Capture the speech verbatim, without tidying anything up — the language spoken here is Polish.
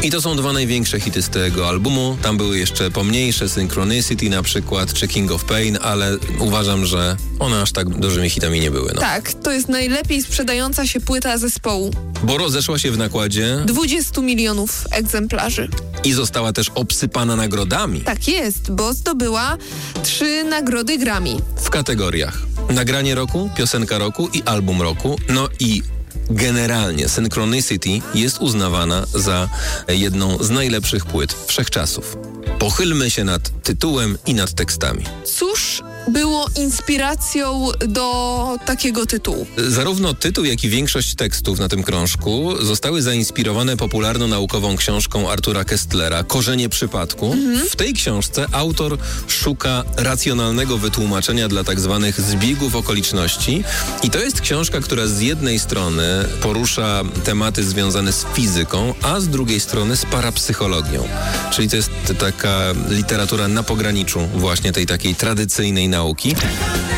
I to są dwa największe hity z tego albumu. Tam były jeszcze pomniejsze, Synchronicity na przykład, czy King of Pain, ale uważam, że one aż tak dużymi hitami nie były. No. Tak, to jest najlepiej sprzedająca się płyta zespołu. Bo rozeszła się w nakładzie dwadzieścia milionów egzemplarzy. i została też obsypana nagrodami Tak jest, bo zdobyła trzy nagrody Grammy. w kategoriach nagranie roku, piosenka roku i album roku. No i generalnie Synchronicity jest uznawana za jedną z najlepszych płyt wszechczasów. Pochylmy się nad tytułem i nad tekstami. Cóż było inspiracją do takiego tytułu? Zarówno tytuł, jak i większość tekstów na tym krążku zostały zainspirowane popularną naukową książką Artura Kesslera Korzenie przypadku. Mhm. W tej książce autor szuka racjonalnego wytłumaczenia dla tak zwanych zbiegów okoliczności i to jest książka, która z jednej strony porusza tematy związane z fizyką, a z drugiej strony z parapsychologią. Czyli to jest taka literatura na pograniczu właśnie tej takiej tradycyjnej nauki.